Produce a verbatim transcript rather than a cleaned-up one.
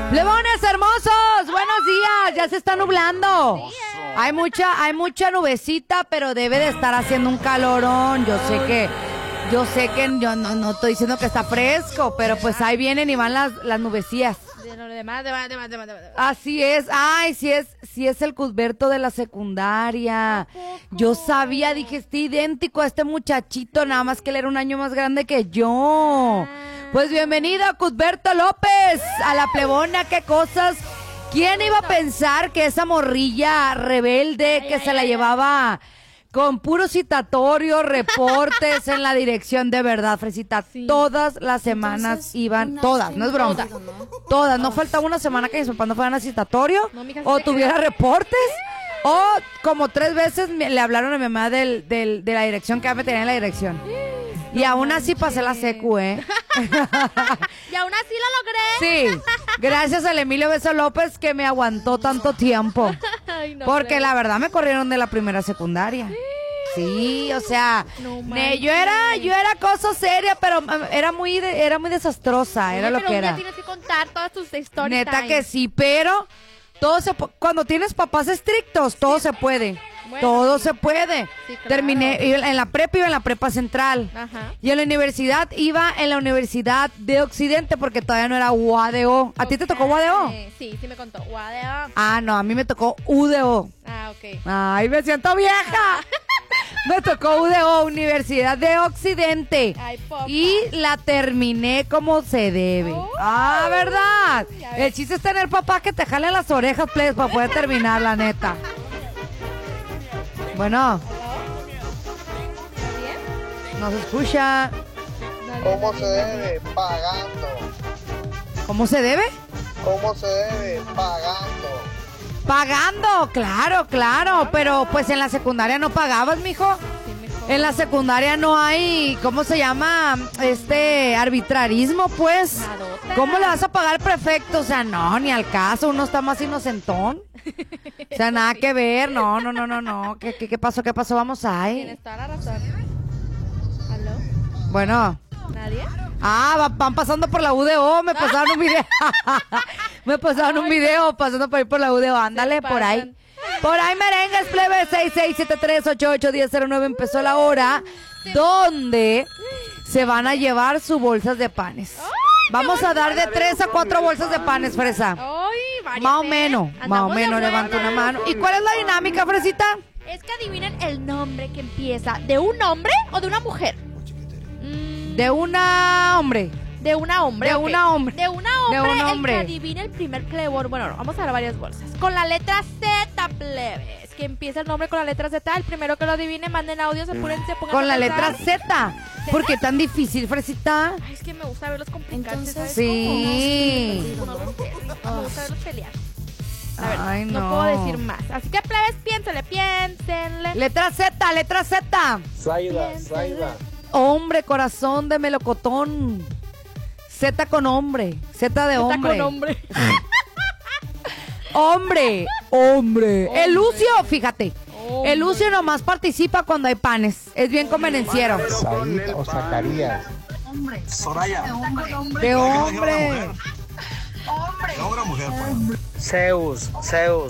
Plebones hermosos, buenos días, ya se está nublando. Hay mucha, hay mucha nubecita, pero debe de estar haciendo un calorón. Yo sé que, yo sé que yo no, no estoy diciendo que está fresco, pero pues ahí vienen y van las, las nubecillas. Así es, ay, sí es, sí es el Cusberto de la secundaria. Yo sabía, dije, está idéntico a este muchachito, nada más que él era un año más grande que yo. Pues bienvenido, Cusberto López, a la plebona, qué cosas. ¿Quién iba a pensar que esa morrilla rebelde que se la llevaba con puro citatorio, reportes en la dirección, de verdad, Fresita, sí. Todas las semanas Entonces, iban, todas, no es broma, todas, ¿no? Todas, no faltaba una semana que mis papás no fueran a citatorio, no, mija, o tuviera creo. reportes, o como tres veces me, le hablaron a mi mamá del, del, de la dirección, que ya me tenía en la dirección. Y no aún así pasé la secu, ¿eh? Y aún así lo logré. Sí, gracias al Emilio Beso López que me aguantó tanto tiempo. Ay, no porque creo. La verdad me corrieron de la primera secundaria. Sí, o sea, no, ne, yo era yo era cosa seria, pero era muy de, era muy desastrosa, sí, era lo que era. Tienes que contar todas tus historias. Neta time. Que sí, pero todo se cuando tienes papás estrictos, todo sí, se puede. Bueno, todo sí. se puede. Sí, claro. Terminé en la prepa, iba en la prepa central. Ajá. Y en la universidad iba en la Universidad de Occidente porque todavía no era U A D O. ¿A okay. ti te tocó U A D O? Sí, sí me contó. U A D O. Ah, no, a mí me tocó U D O. Ah, ok. Ay, me siento vieja. Me tocó U D O, Universidad de Occidente. Ay, y la terminé como se debe. Oh, ah, ¿verdad? El chiste es tener papá que te jale las orejas, please, para poder terminar, la neta. Bueno. ¿No se escucha? ¿Cómo se debe? Pagando. ¿Cómo se debe? ¿Cómo se debe? Pagando. Pagando, claro, claro, pero pues en la secundaria no pagabas, mijo. En la secundaria no hay, ¿cómo se llama? Este, arbitrarismo, pues. ¿Cómo le vas a pagar prefecto? O sea, no, ni al caso, uno está más inocentón. O sea, nada que ver, no, no, no, no, no. ¿Qué, qué, qué pasó? ¿Qué pasó? Vamos ahí. Tienes toda la razón. ¿Aló? Bueno. ¿Nadie? Ah, van pasando por la U D O, me pasaron un video. Me pasaron un video pasando por ahí por la U D O, ándale, por ahí. Por ahí merengues, plebe, seis seis siete tres ocho ocho uno cero cero nueve, empezó la hora donde se van a llevar sus bolsas de panes. Vamos a dar de tres a cuatro bolsas de panes, Fresa. Más o menos, más o menos, levanta una mano. ¿Y cuál es la dinámica, Fresita? Es que adivinen el nombre que empieza, ¿de un hombre o de una mujer? De una hombre. De una hombre. De okay. una hombre. De una hombre. De un hombre. El que adivine el primer plebor. Bueno, no, vamos a dar varias bolsas. Con la letra Z, plebes. Que empieza el nombre con la letra Z. El primero que lo adivine, manden audios, apúrense, pongan. Con la letra Z. ¿Por qué tan difícil, Fresita? Ay, es que me gusta verlos complicados. ¿Sabes sí. Cómo? No, no, no, me gusta verlos pelear. A ver, Ay, no. no puedo decir más. Así que, plebes, piénsenle, piénsenle. Letra Z, letra Z. Zaida, Zaida. Hombre, corazón de melocotón. Z con hombre. Z de hombre. Z con hombre. Hombre, hombre. El Lucio, fíjate. Hombre. El Lucio nomás participa cuando hay panes. Es bien convenenciero. Said o Zacarías. Hombre. Soraya. De hombre. De hombre. Hombre. Hombre o mujer. Zeus, Zeus.